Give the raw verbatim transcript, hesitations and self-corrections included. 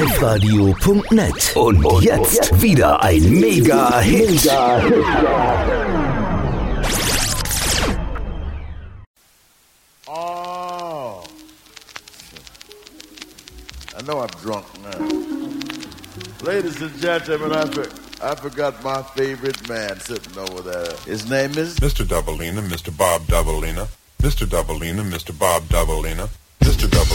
live radio punkt net. Und, und jetzt, jetzt wieder ein Mega-Hit. Mega-Hit. Oh. I know I'm drunk now. Ladies and gentlemen, I, for, I forgot my favorite man sitting over there. His name is Mister Doubleina, Mister Bob Doubleina. Mister Doubleina, Mister Bob Doubleina. Mister Double